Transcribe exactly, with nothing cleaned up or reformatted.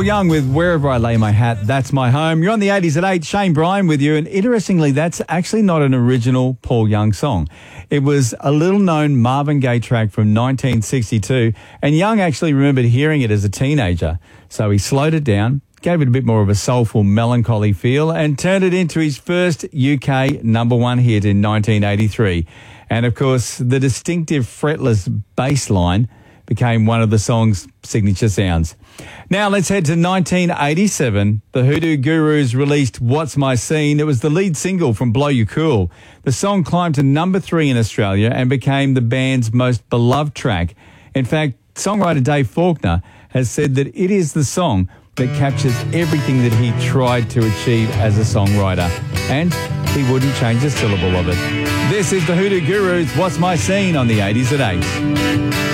Paul Young with Wherever I Lay My Hat, That's My Home. You're on the eighties at eight. Shane Bryan with you. And interestingly, that's actually not an original Paul Young song. It was a little-known Marvin Gaye track from nineteen sixty-two. And Young actually remembered hearing it as a teenager. So he slowed it down, gave it a bit more of a soulful, melancholy feel, and turned it into his first U K number one hit in nineteen eighty-three. And, of course, the distinctive fretless bass line became one of the song's signature sounds. Now let's head to nineteen eighty-seven. The Hoodoo Gurus released What's My Scene. It was the lead single from Blow You Cool. The song climbed to number three in Australia and became the band's most beloved track. In fact, songwriter Dave Faulkner has said that it is the song that captures everything that he tried to achieve as a songwriter, and he wouldn't change a syllable of it. This is the Hoodoo Gurus, What's My Scene on the eighties at eight.